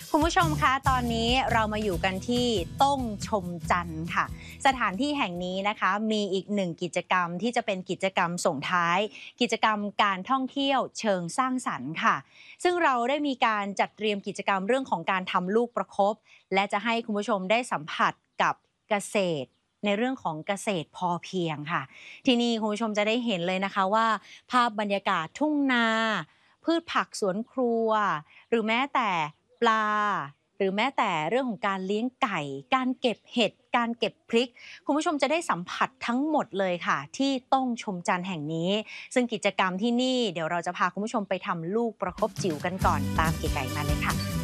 คุณผู้ชมคะตอนนี้เรามาอยู่กันที่ต้งชมจันทร์ค่ะสถานที่แห่งนี้นะคะมีอีกหนึ่งกิจกรรมที่จะเป็นกิจกรรมส่งท้ายกิจกรรมการท่องเที่ยวเชิงสร้างสรรค์ค่ะซึ่งเราได้มีการจัดเตรียมกิจกรรมเรื่องของการทำลูกประคบและจะให้คุณผู้ชมได้สัมผัสกับเกษตรในเรื่องของเกษตรพอเพียงค่ะที่นี่คุณผู้ชมจะได้เห็นเลยนะคะว่าภาพบรรยากาศทุ่งนาพืชผักสวนครัวหรือแม้แต่ปลาหรือแม้แต่เรื่องของการเลี้ยงไก่การเก็บเห็ดการเก็บพริกคุณผู้ชมจะได้สัมผัสทั้งหมดเลยค่ะที่ต้งชมจันทร์แห่งนี้ซึ่งกิจกรรมที่นี่เดี๋ยวเราจะพาคุณผู้ชมไปทำลูกประคบจิ๋วกันก่อนตามเก๋ไก่มาเลยค่ะ